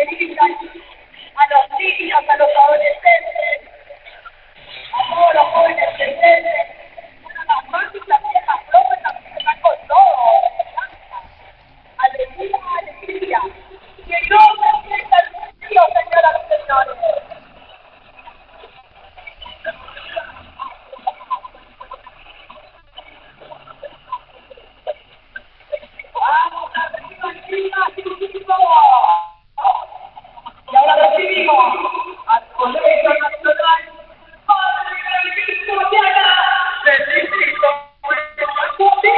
familias, a los niños, a los adolescentes, a todos los jóvenes presentes, bueno, las madres y también las profes también están con todo, alegría, alegría, que no se sienta el frío, señoras y señores. Vamos arriba, arriba, arriba. Y ahora recibimos al Colegio Nacional Padre Francisco Llana del Distrito de Macuti.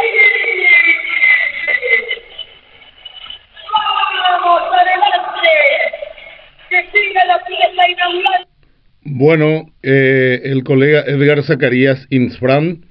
¡Vamos, adelante! ¡Que siga la fiesta inaugural! Bueno, el colega Edgar Zacarías Insfran,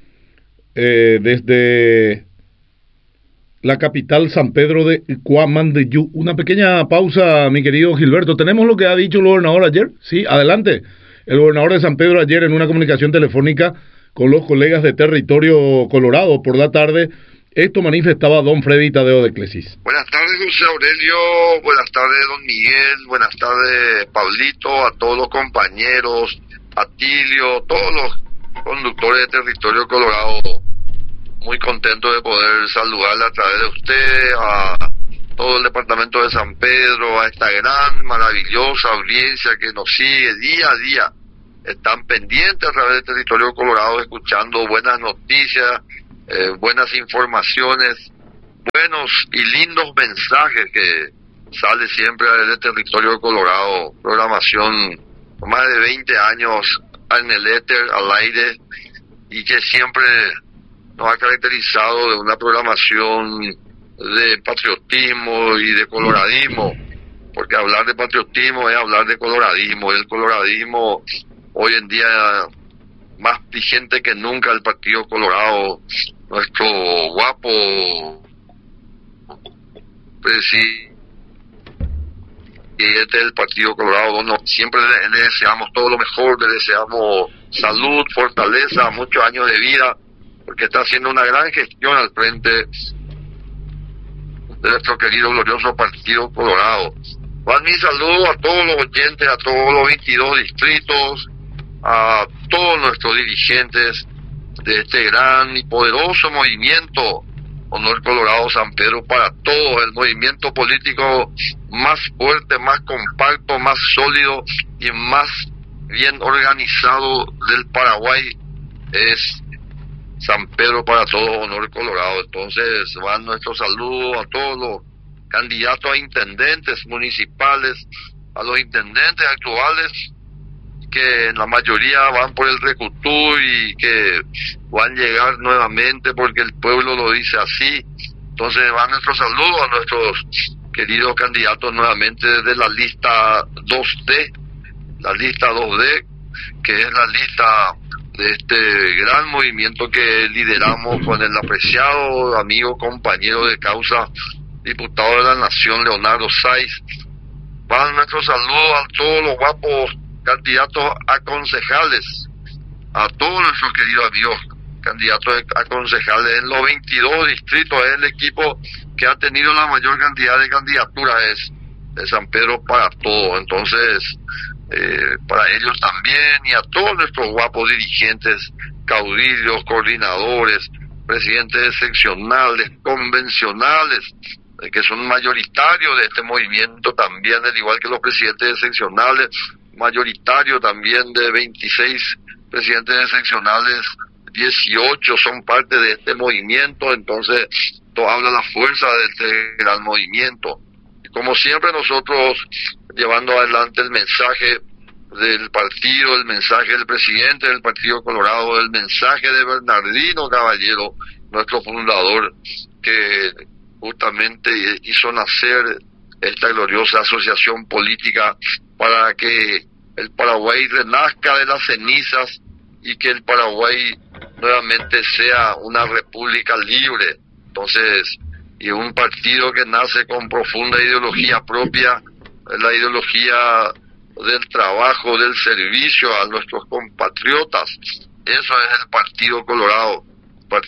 desde la capital San Pedro de Cuamandiyú. Una pequeña pausa, mi querido Gilberto. ¿Tenemos lo que ha dicho el gobernador ayer? Sí, adelante. El gobernador de San Pedro ayer en una comunicación telefónica con los colegas de Territorio Colorado por la tarde, esto manifestaba don Freddy Tadeo de Clesis. Buenas tardes, José Aurelio, buenas tardes, don Miguel, buenas tardes, Pablito, a todos los compañeros, a Tilio, todos los conductores de Territorio Colorado. Muy contento de poder saludarle a través de usted, a todo el departamento de San Pedro, a esta gran, maravillosa audiencia que nos sigue día a día. Están pendientes a través de Territorio Colorado, escuchando buenas noticias, buenas informaciones, buenos y lindos mensajes que sale siempre de Territorio Colorado. Programación con más de 20 años en el éter, al aire, y que siempre nos ha caracterizado de una programación de patriotismo y de coloradismo, porque hablar de patriotismo es hablar de coloradismo, y el coloradismo hoy en día más vigente que nunca. El Partido Colorado, nuestro guapo presidente del Partido Colorado, bueno, siempre le deseamos todo lo mejor, le deseamos salud, fortaleza, muchos años de vida, porque está haciendo una gran gestión al frente de nuestro querido glorioso Partido Colorado. Van mi saludo a todos los oyentes, a todos los 22 distritos, a todos nuestros dirigentes de este gran y poderoso movimiento Honor Colorado San Pedro para todos, el movimiento político más fuerte, más compacto, más sólido y más bien organizado del Paraguay es San Pedro para todos, Honor Colorado. Entonces van nuestros saludos a todos los candidatos a intendentes municipales, a los intendentes actuales, que en la mayoría van por el Recutú y que van a llegar nuevamente porque el pueblo lo dice así. Entonces van nuestros saludos a nuestros queridos candidatos nuevamente de la lista 2D, la lista 2D, que es la lista de este gran movimiento que lideramos con el apreciado amigo, compañero de causa, diputado de la Nación, Leonardo Sáiz. Van nuestros saludos a todos los guapos candidatos a concejales, a todos nuestros queridos amigos candidatos a concejales en los 22 distritos. Es el equipo que ha tenido la mayor cantidad de candidaturas, es de San Pedro para todos. Entonces para ellos también, y a todos nuestros guapos dirigentes, caudillos, coordinadores, presidentes seccionales, convencionales, que son mayoritarios de este movimiento también, al igual que los presidentes seccionales, mayoritario también de 26 presidentes seccionales, 18 son parte de este movimiento. Entonces esto habla de la fuerza de este gran movimiento, y como siempre nosotros llevando adelante el mensaje del partido, el mensaje del presidente del Partido Colorado, el mensaje de Bernardino Caballero, nuestro fundador, que justamente hizo nacer esta gloriosa asociación política para que el Paraguay renazca de las cenizas y que el Paraguay nuevamente sea una república libre. Entonces, y un partido que nace con profunda ideología propia, la ideología del trabajo, del servicio a nuestros compatriotas. Eso es el Partido Colorado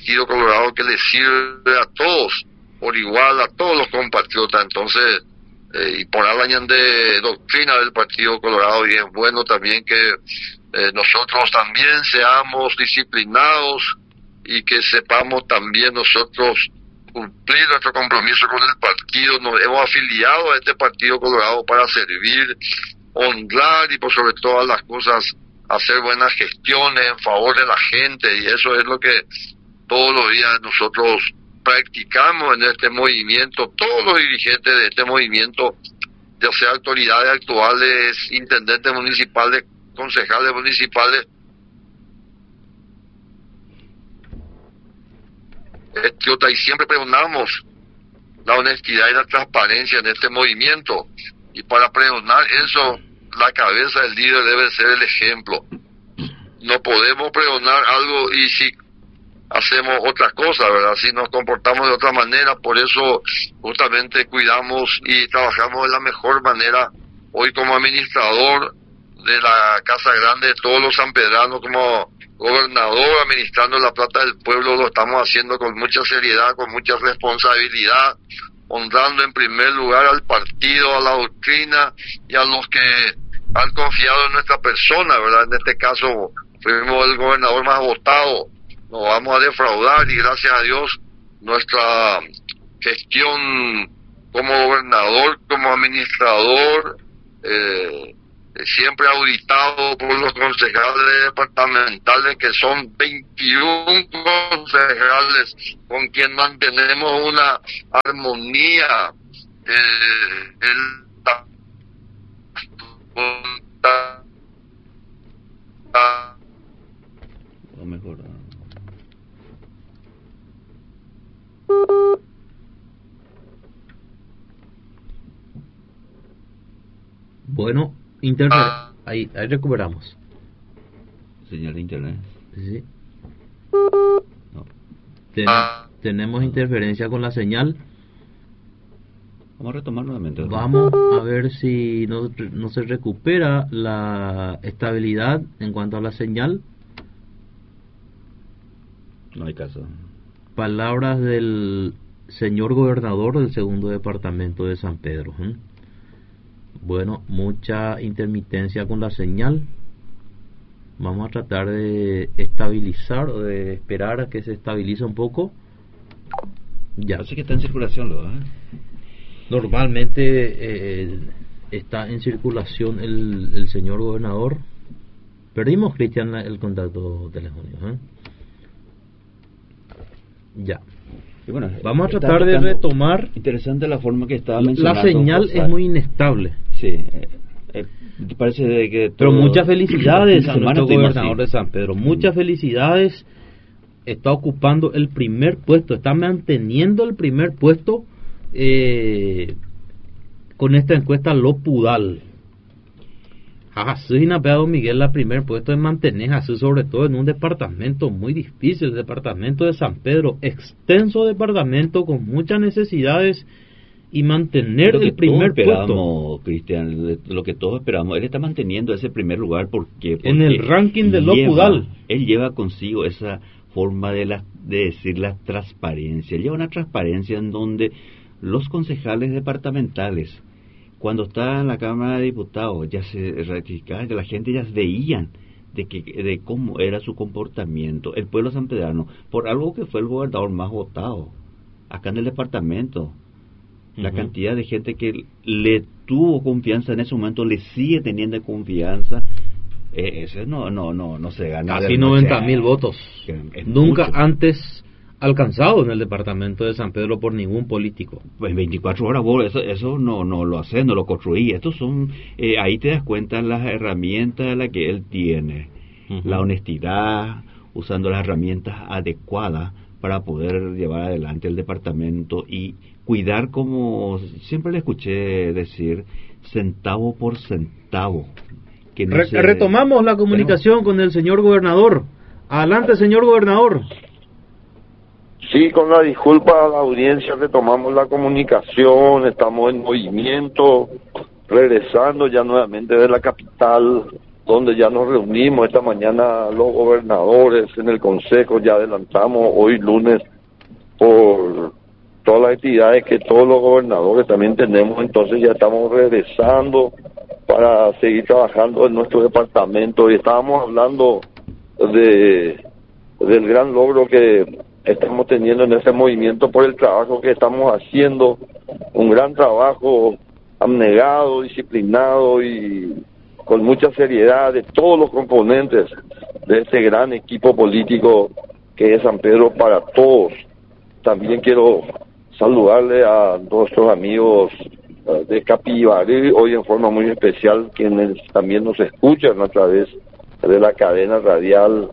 que le sirve a todos por igual, a todos los compatriotas. Entonces y por de doctrina del Partido Colorado, y es bueno también que nosotros también seamos disciplinados y que sepamos también nosotros cumplir nuestro compromiso con el partido. Nos hemos afiliado a este Partido Colorado para servir, honrar y por sobre todas las cosas hacer buenas gestiones en favor de la gente, y eso es lo que todos los días nosotros practicamos en este movimiento, todos los dirigentes de este movimiento, ya sea autoridades actuales, intendentes municipales, concejales municipales, y siempre pregonamos la honestidad y la transparencia en este movimiento, y para pregonar eso, la cabeza del líder debe ser el ejemplo. No podemos pregonar algo y si hacemos otra cosa, ¿verdad? Si nos comportamos de otra manera, por eso justamente cuidamos y trabajamos de la mejor manera. Hoy como administrador de la Casa Grande de todos los sanpedranos, como gobernador administrando la plata del pueblo, lo estamos haciendo con mucha seriedad, con mucha responsabilidad, honrando en primer lugar al partido, a la doctrina y a los que han confiado en nuestra persona, ¿verdad? En este caso fuimos el gobernador más votado, no vamos a defraudar, y gracias a Dios nuestra gestión como gobernador, como administrador, siempre auditado por los concejales departamentales, que son 21 concejales con quien mantenemos una armonía. Mejor. Bueno, ahí recuperamos. Señal de internet. Sí. No. Tenemos interferencia con la señal. Vamos a retomar nuevamente. Vamos a ver si no se recupera la estabilidad en cuanto a la señal. No hay caso. Palabras del señor gobernador del segundo departamento de San Pedro. Bueno, mucha intermitencia con la señal. Vamos a tratar de estabilizar o de esperar a que se estabilice un poco. Ya. Así que está en circulación, ¿lo? Normalmente está en circulación el señor gobernador. Perdimos, Cristian, el contacto telefónico. Ya. Y bueno, vamos a tratar de retomar. Interesante la forma que estaba mencionando. La señal es muy inestable. Sí. Parece de que todo... Pero muchas felicidades a nuestro gobernador de San Pedro. Muchas felicidades. Está ocupando el primer puesto. Está manteniendo el primer puesto con esta encuesta Lopudal. Jesús y Don Miguel, la primer puesto de mantener Jesús, sobre todo en un departamento muy difícil, el departamento de San Pedro, extenso departamento con muchas necesidades, y mantener el primer puesto. Cristian, lo que todos esperamos, él está manteniendo ese primer lugar porque en el ranking de Lopudal. Él lleva consigo esa forma de decir la transparencia. Él lleva una transparencia en donde los concejales departamentales, cuando estaba en la Cámara de Diputados, ya se ratificaba, la gente ya veían de cómo era su comportamiento. El pueblo sanpedrano, por algo que fue el gobernador más votado acá en el departamento, la cantidad de gente que le tuvo confianza en ese momento, le sigue teniendo confianza, ese no se gana. Casi 90,000 votos. Nunca mucho. Antes alcanzado en el departamento de San Pedro por ningún político. Pues 24 horas, vos, eso no lo haces, no lo construís. Estos son, ahí te das cuenta las herramientas de las que él tiene. La honestidad, usando las herramientas adecuadas para poder llevar adelante el departamento y cuidar, como siempre le escuché decir, centavo por centavo. Que no retomamos la comunicación con el señor gobernador. Adelante, señor gobernador. Sí, con la disculpa a la audiencia retomamos la comunicación, estamos en movimiento, regresando ya nuevamente de la capital, donde ya nos reunimos esta mañana los gobernadores en el consejo, ya adelantamos hoy lunes por todas las actividades que todos los gobernadores también tenemos. Entonces ya estamos regresando para seguir trabajando en nuestro departamento, y estábamos hablando del gran logro que estamos teniendo en ese movimiento por el trabajo que estamos haciendo, un gran trabajo abnegado, disciplinado y con mucha seriedad de todos los componentes de este gran equipo político que es San Pedro para Todos. También quiero saludarle a nuestros amigos de Capibarí, hoy en forma muy especial, quienes también nos escuchan a través de la cadena radial,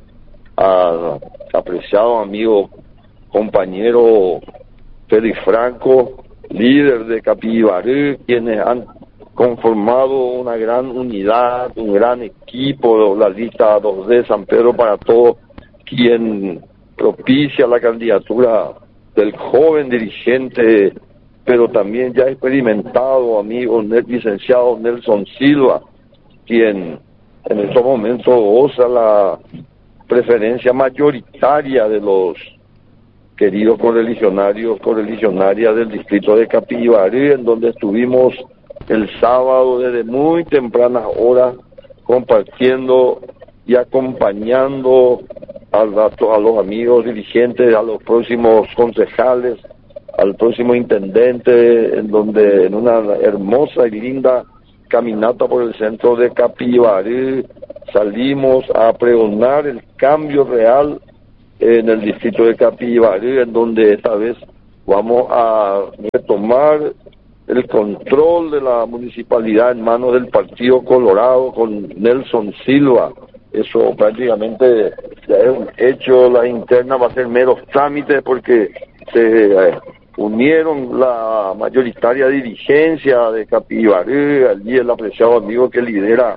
a apreciado amigo, compañero Félix Franco, líder de Capibarí, quienes han conformado una gran unidad, un gran equipo, la lista 2D San Pedro para Todos, quien propicia la candidatura del joven dirigente, pero también ya experimentado amigo licenciado Nelson Silva, quien en estos momentos goza la preferencia mayoritaria de los queridos correligionarias del distrito de Capibarí, en donde estuvimos el sábado desde muy tempranas horas compartiendo y acompañando a los amigos dirigentes, a los próximos concejales, al próximo intendente, en una hermosa y linda caminata por el centro de Capibarí salimos a pregonar el cambio real en el distrito de Capibarí, en donde esta vez vamos a retomar el control de la municipalidad en manos del Partido Colorado con Nelson Silva. Eso prácticamente ya es un hecho. La interna va a ser meros trámites porque se unieron la mayoritaria dirigencia de Capibarí, allí el apreciado amigo que lidera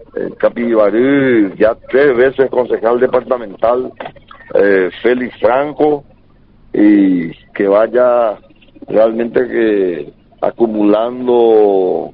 Capibarí, ya 3 veces concejal departamental, Félix Franco, y que vaya realmente que acumulando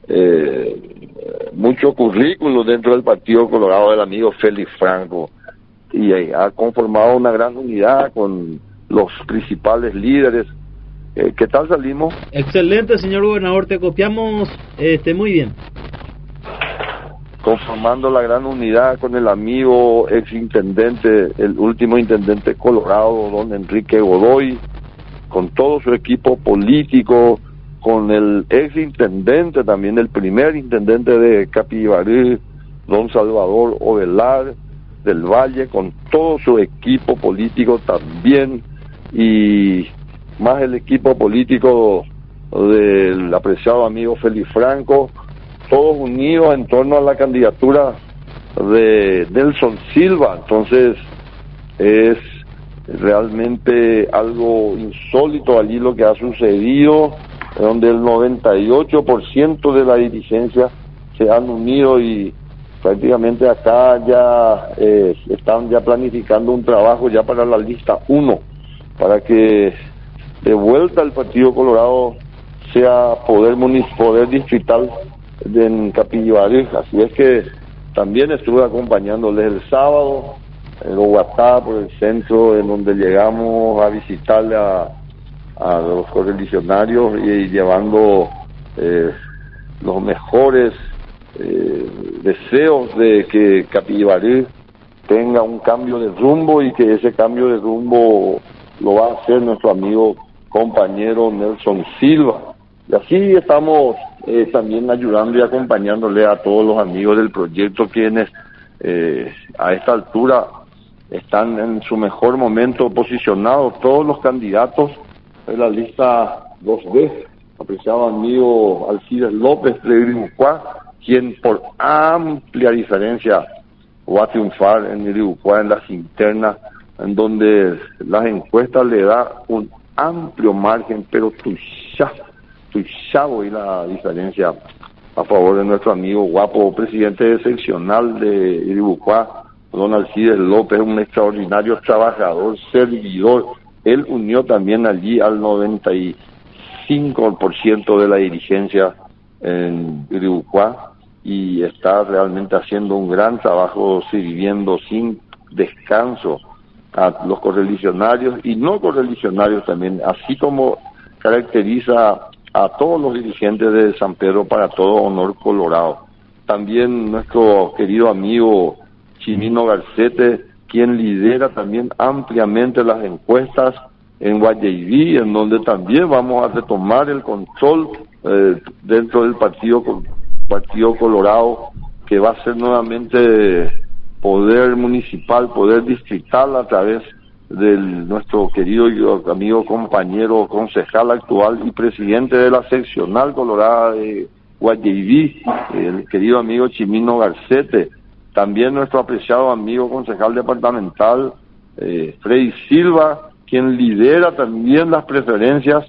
mucho currículo dentro del Partido Colorado del amigo Félix Franco, y ha conformado una gran unidad con los principales líderes. ¿Qué tal salimos? Excelente, señor gobernador, te copiamos muy bien. Conformando la gran unidad con el amigo ex intendente, el último intendente colorado, don Enrique Godoy, con todo su equipo político, con el ex intendente, también el primer intendente de Capibarí, don Salvador Ovelar del Valle, con todo su equipo político también, y más el equipo político del apreciado amigo Félix Franco, todos unidos en torno a la candidatura de Nelson Silva. Entonces es realmente algo insólito allí lo que ha sucedido, donde el 98% de la dirigencia se han unido, y prácticamente acá ya están ya planificando un trabajo ya para la lista 1, para que de vuelta el Partido Colorado sea poder distrital en Capibarí. Así es que también estuve acompañándoles el sábado en Bogotá por el centro, en donde llegamos a visitarle a los correligionarios y llevando los mejores deseos de que Capibarí tenga un cambio de rumbo, y que ese cambio de rumbo lo va a hacer nuestro amigo compañero Nelson Silva. Y así estamos también ayudando y acompañándole a todos los amigos del proyecto, quienes a esta altura están en su mejor momento posicionados, todos los candidatos de la lista 2B, apreciado amigo Alcides López de Iribucuá, quien por amplia diferencia va a triunfar en Iribucuá en las internas, en donde las encuestas le da un amplio margen, pero tuchavo y la diferencia a favor de nuestro amigo guapo, presidente seccional de Iribucuá, don Alcides López, un extraordinario trabajador, servidor. Él unió también allí al 95% de la dirigencia en Iribucuá, y está realmente haciendo un gran trabajo, sirviendo sin descanso a los correligionarios y no correligionarios también, así como caracteriza a todos los dirigentes de San Pedro para todo honor Colorado. También nuestro querido amigo Chimino Garcete, quien lidera también ampliamente las encuestas en Guayaquil, en donde también vamos a retomar el control dentro del Partido Colorado, que va a ser nuevamente poder municipal, poder distrital a través de nuestro querido amigo, compañero, concejal actual y presidente de la seccional colorada de Guayaquil, el querido amigo Chimino Garcete. También nuestro apreciado amigo concejal departamental Freddy Silva, quien lidera también las preferencias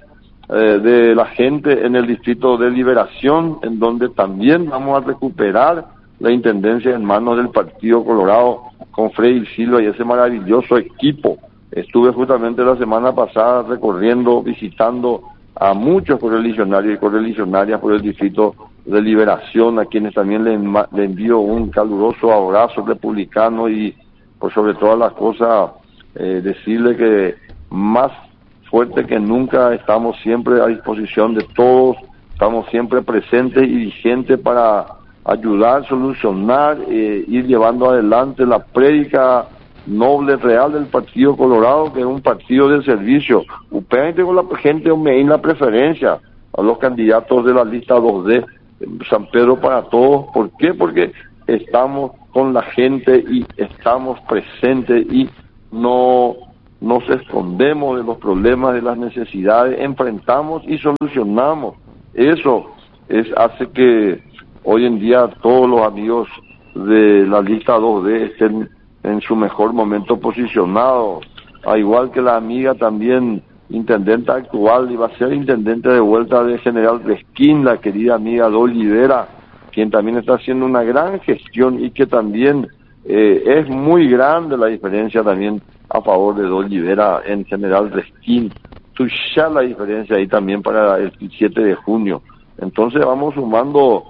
de la gente en el distrito de Liberación, en donde también vamos a recuperar la intendencia en manos del Partido Colorado con Freddy Silva y ese maravilloso equipo. Estuve justamente la semana pasada recorriendo, visitando a muchos correligionarios y correligionarias por el distrito de Liberación, a quienes también le envío un caluroso abrazo republicano y por sobre todas las cosas decirle que más fuerte que nunca estamos siempre a disposición de todos, estamos siempre presentes y vigentes para ayudar, solucionar, ir llevando adelante la prédica noble, real del Partido Colorado, que es un partido de servicio. Ustedes con la gente en la preferencia a los candidatos de la lista 2D, San Pedro para todos. ¿Por qué? Porque estamos con la gente y estamos presentes y no nos escondemos de los problemas, de las necesidades, enfrentamos y solucionamos. Eso hace que hoy en día todos los amigos de la lista 2D estén en su mejor momento posicionados, a igual que la amiga también intendente actual, y va a ser intendente de vuelta de General Resquín, la querida amiga Do Olivera, quien también está haciendo una gran gestión y que también es muy grande la diferencia también a favor de Do Olivera en General Resquín. Ya la diferencia ahí también para el 7 de junio. Entonces vamos sumando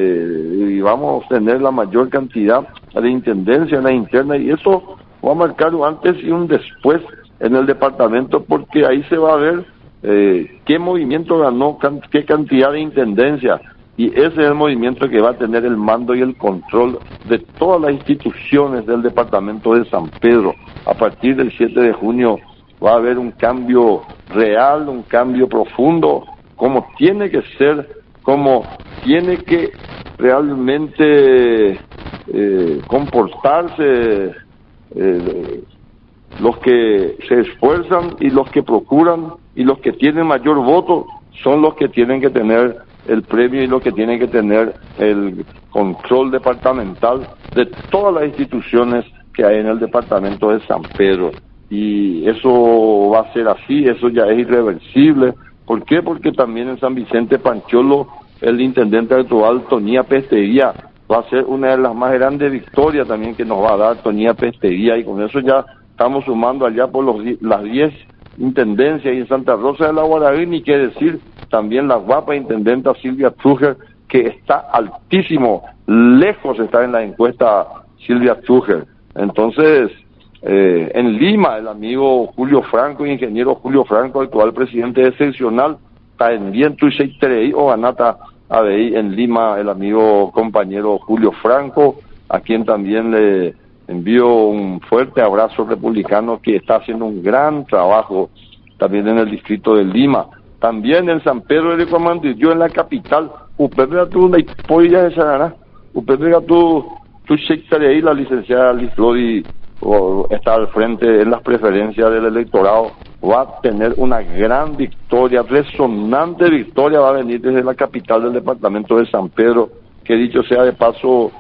y vamos a tener la mayor cantidad de intendencia en la interna, y eso va a marcar un antes y un después en el departamento, porque ahí se va a ver qué movimiento ganó, qué cantidad de intendencia, y ese es el movimiento que va a tener el mando y el control de todas las instituciones del departamento de San Pedro. A partir del 7 de junio va a haber un cambio real, un cambio profundo, como tiene que ser, como tiene que realmente comportarse los que se esfuerzan y los que procuran, y los que tienen mayor voto son los que tienen que tener el premio y los que tienen que tener el control departamental de todas las instituciones que hay en el departamento de San Pedro. Y eso va a ser así, eso ya es irreversible. ¿Por qué? Porque también en San Vicente Pancholo el intendente actual, Tonía Pesteguía, va a ser una de las más grandes victorias también que nos va a dar Tonía Pesteguía, y con eso ya estamos sumando allá por las 10 intendencias, y en Santa Rosa de la Guaraví, ni qué decir, también la guapa intendenta Silvia Truger, que está altísimo, lejos está en la encuesta Silvia Truger. Entonces, en Lima, el amigo Julio Franco, ingeniero Julio Franco, actual presidente excepcional, también tu Seiterei o Ganata Abei en Lima, el amigo compañero Julio Franco, a quien también le envío un fuerte abrazo republicano, que está haciendo un gran trabajo también en el distrito de Lima. También en San Pedro de Cuamandillú, en la capital, Upedra tu una hipolla de Saraná, Upedra tu Seiterei, la licenciada Liz Lodi, está al frente en las preferencias del electorado, va a tener una gran victoria, resonante victoria, va a venir desde la capital del departamento de San Pedro, que dicho sea de paso,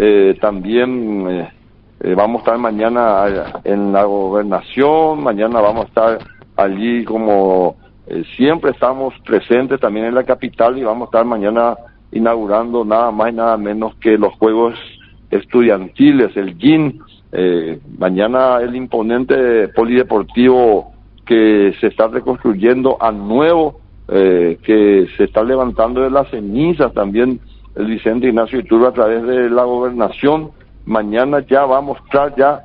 también vamos a estar mañana en la gobernación, mañana vamos a estar allí como siempre estamos presentes también en la capital, y vamos a estar mañana inaugurando nada más y nada menos que los Juegos Estudiantiles, el GIN. Mañana el imponente polideportivo que se está reconstruyendo a nuevo, que se está levantando de las cenizas también el Vicente Ignacio Iturbe a través de la gobernación. Mañana ya va a mostrar ya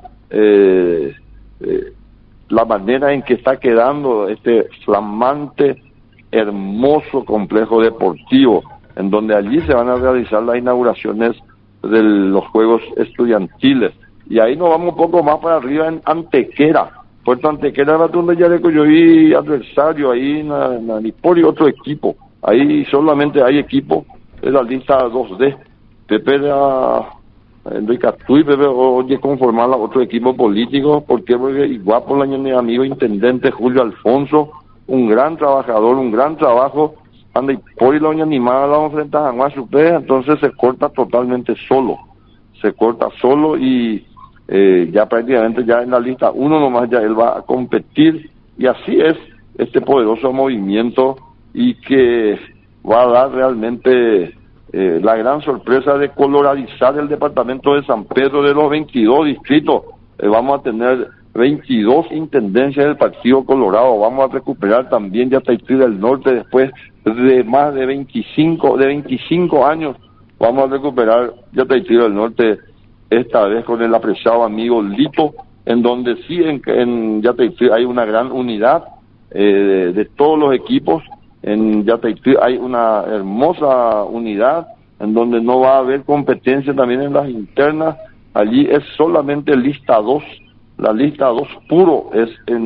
la manera en que está quedando este flamante hermoso complejo deportivo, en donde allí se van a realizar las inauguraciones de los Juegos Estudiantiles. Y ahí nos vamos un poco más para arriba en Antequera. Puerto Antequera era donde ya yo vi adversario ahí en Nipori, otro equipo. Ahí solamente hay equipo de la lista 2D. Pepe era Enrique Atuy, Pepe oye conformar otro equipo político. ¿Por qué? Porque igual por mi amigo intendente Julio Alfonso, un gran trabajador, un gran trabajo. Anda y por la doña animada la frente a Janguasupé, entonces se corta totalmente solo. Se corta solo y ya prácticamente ya en la lista 1 nomás ya él va a competir, y así es este poderoso movimiento, y que va a dar realmente la gran sorpresa de coloradizar el departamento de San Pedro. De los 22 distritos, vamos a tener 22 intendencias del Partido Colorado. Vamos a recuperar también Yataití del Norte después de más de 25 años. Vamos a recuperar Yataití del Norte, esta vez con el apreciado amigo Lito, en donde sí en Yataití hay una gran unidad de todos los equipos. En Yataití hay una hermosa unidad en donde no va a haber competencia también en las internas. Allí es solamente lista 2. La lista 2 puro es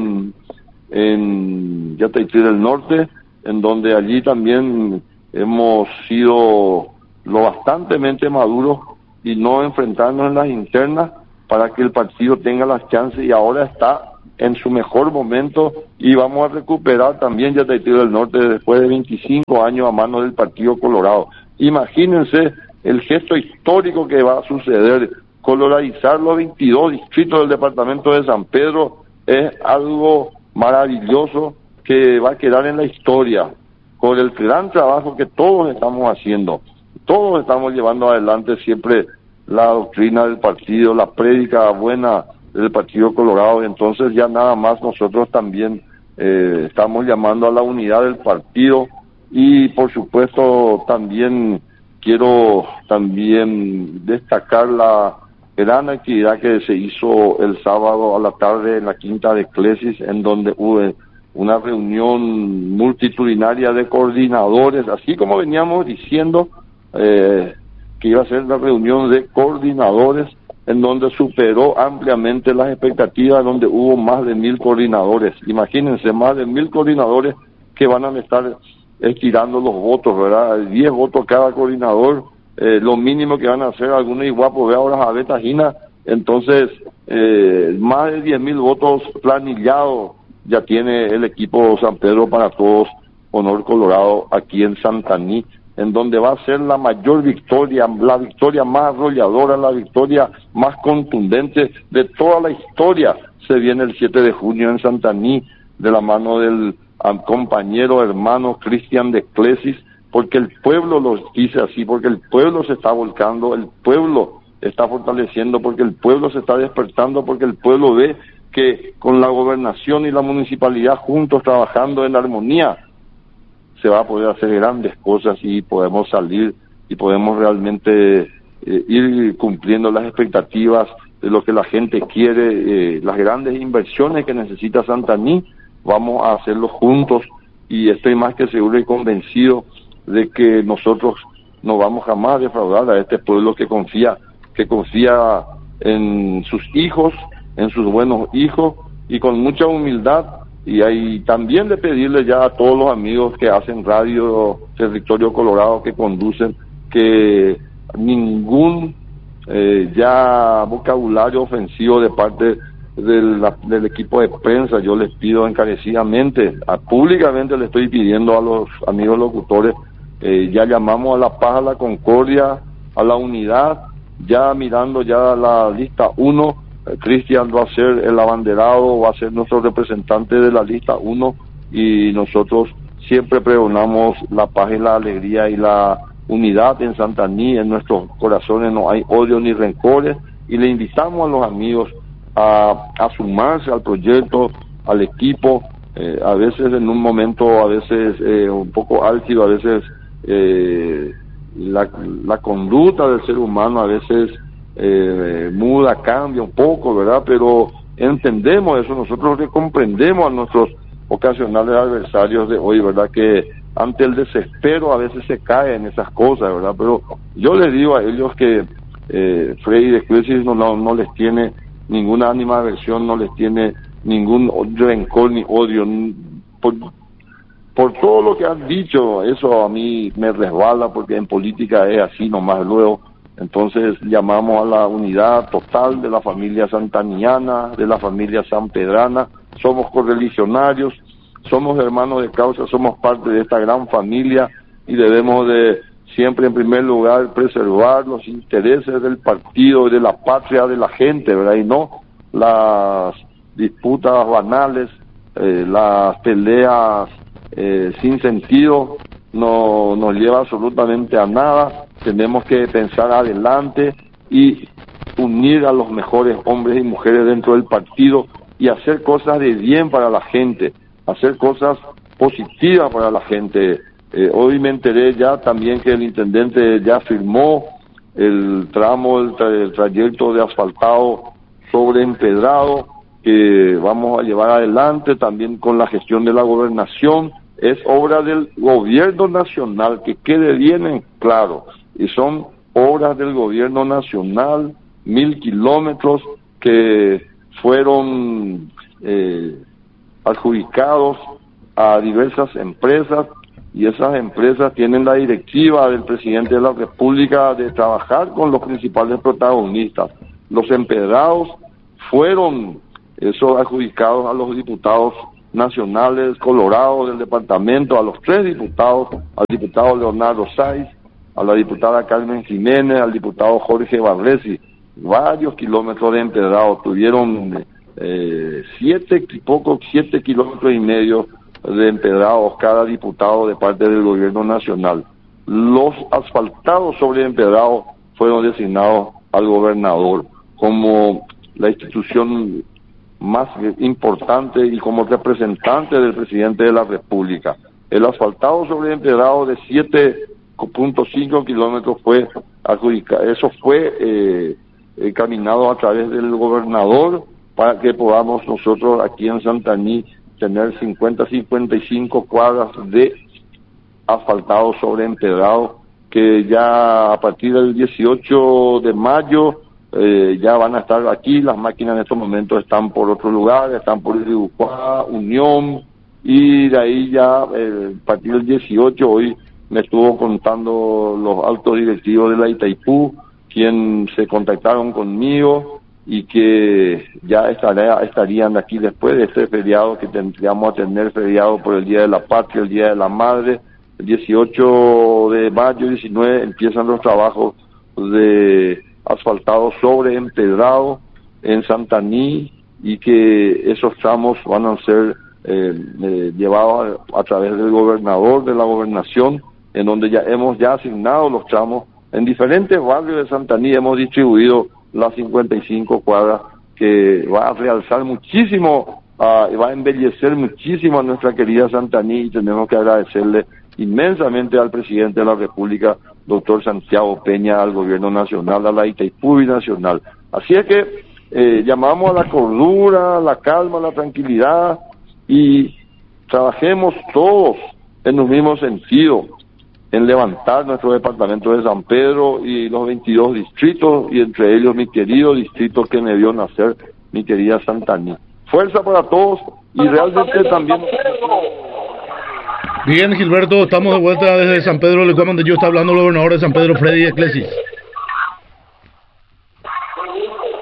en Yataití del Norte, en donde allí también hemos sido lo bastantemente maduros y no enfrentarnos en las internas para que el partido tenga las chances, y ahora está en su mejor momento, y vamos a recuperar también Yataití del Norte después de 25 años a manos del Partido Colorado. Imagínense el gesto histórico que va a suceder. Coloradizar los 22 distritos del departamento de San Pedro es algo maravilloso que va a quedar en la historia, con el gran trabajo que todos estamos haciendo. Todos estamos llevando adelante siempre la doctrina del partido, la prédica buena del Partido Colorado. Entonces ya nada más nosotros también estamos llamando a la unidad del partido, y por supuesto también quiero destacar la gran actividad que se hizo el sábado a la tarde en la Quinta de Clesis, en donde hubo una reunión multitudinaria de coordinadores, así como veníamos diciendo que iba a ser la reunión de coordinadores, en donde superó ampliamente las expectativas, donde hubo más de 1,000 coordinadores. Imagínense, más de 1,000 coordinadores que van a estar estirando los votos, ¿verdad? 10 votos cada coordinador, lo mínimo que van a hacer algunos igual, pues ve ahora a Betagina. Entonces más de 10,000 votos planillados ya tiene el equipo San Pedro para Todos Honor Colorado aquí en Santaní, en donde va a ser la mayor victoria, la victoria más arrolladora, la victoria más contundente de toda la historia. Se viene el 7 de junio en Santaní, de la mano del compañero hermano Cristian de Clesis, porque el pueblo lo dice así, porque el pueblo se está volcando, el pueblo está fortaleciendo, porque el pueblo se está despertando, porque el pueblo ve que con la gobernación y la municipalidad juntos trabajando en armonía se va a poder hacer grandes cosas, y podemos salir y podemos realmente ir cumpliendo las expectativas de lo que la gente quiere, las grandes inversiones que necesita Santaní. Vamos a hacerlo juntos, y estoy más que seguro y convencido de que nosotros no vamos jamás a defraudar a este pueblo que confía en sus hijos, en sus buenos hijos, y con mucha humildad. Y ahí también de pedirle ya a todos los amigos que hacen radio Territorio Colorado, que conducen, que ningún ya vocabulario ofensivo de parte del equipo de prensa. Yo les pido encarecidamente, públicamente le estoy pidiendo a los amigos locutores, ya llamamos a la paz, a la concordia, a la unidad, ya mirando ya la lista 1. Cristian va a ser el abanderado, va a ser nuestro representante de la lista 1, y nosotros siempre pregonamos la paz y la alegría y la unidad en Santaní. En nuestros corazones no hay odio ni rencores, y le invitamos a los amigos a sumarse al proyecto, al equipo. A veces en un momento, a veces un poco álgido, a veces la conducta del ser humano a veces cambia un poco, ¿verdad? Pero entendemos eso, nosotros comprendemos a nuestros ocasionales adversarios de hoy, ¿verdad? Que ante el desespero a veces se caen esas cosas, ¿verdad? Pero yo les digo a ellos que Freddy de Clesis no les tiene ninguna animadversión, no les tiene ningún rencor ni odio. Por todo lo que han dicho, eso a mí me resbala, porque en política es así nomás luego. Entonces llamamos a la unidad total de la familia santaniana, de la familia sanpedrana. Somos correligionarios, somos hermanos de causa, somos parte de esta gran familia y debemos de siempre en primer lugar preservar los intereses del partido y de la patria, de la gente, ¿verdad? Y no las disputas banales, las peleas sin sentido, no nos lleva absolutamente a nada. Tenemos que pensar adelante y unir a los mejores hombres y mujeres dentro del partido y hacer cosas de bien para la gente, hacer cosas positivas para la gente. Hoy me enteré ya también que el intendente ya firmó el tramo, el trayecto de asfaltado sobre empedrado que vamos a llevar adelante también con la gestión de la gobernación. Es obra del gobierno nacional, que quede bien en claro, y son obras del gobierno nacional, 1000 kilómetros que fueron adjudicados a diversas empresas, y esas empresas tienen la directiva del presidente de la República de trabajar con los principales protagonistas. Los empedrados fueron esos adjudicados a los diputados nacionales colorados del departamento, a los 3 diputados, al diputado Leonardo Sáiz, a la diputada Carmen Jiménez, al diputado Jorge Barresi. Varios kilómetros de empedrado, tuvieron 7 kilómetros y medio de empedrados cada diputado de parte del gobierno nacional. Los asfaltados sobre empedrado fueron designados al gobernador como la institución más importante y como representante del presidente de la República. El asfaltado sobre empedrado de 7.5 kilómetros fue adjudicado, eso fue caminado a través del gobernador para que podamos nosotros aquí en Santaní tener 55 cuadras de asfaltado sobre empedrado, que ya a partir del 18 de mayo ya van a estar aquí. Las máquinas en estos momentos están por otro lugar, están por Iribucuá, Unión, y de ahí ya a partir del 18, hoy me estuvo contando los altos directivos de la Itaipú, quien se contactaron conmigo y que ya estarían aquí después de este feriado que tendríamos a tener, feriado por el Día de la Patria, el Día de la Madre. El 18 de mayo, 19, empiezan los trabajos de asfaltado sobre empedrado en Santaní, y que esos tramos van a ser llevados a través del gobernador de la gobernación, en donde ya hemos asignado los tramos en diferentes barrios de Santaní. Hemos distribuido las 55 cuadras, que va a realzar muchísimo y va a embellecer muchísimo a nuestra querida Santaní, y tenemos que agradecerle inmensamente al presidente de la República, doctor Santiago Peña, al gobierno nacional, a la Itaipú nacional. Así es que llamamos a la cordura, a la calma, a la tranquilidad, y trabajemos todos en un mismo sentido, en levantar nuestro departamento de San Pedro y los 22 distritos, y entre ellos mi querido distrito que me vio nacer, mi querida Santaní. Fuerza para todos, y realmente también... Bien, Gilberto, estamos de vuelta desde San Pedro de Cuamandayú. Está hablando el gobernador de San Pedro, Freddy de Clesis.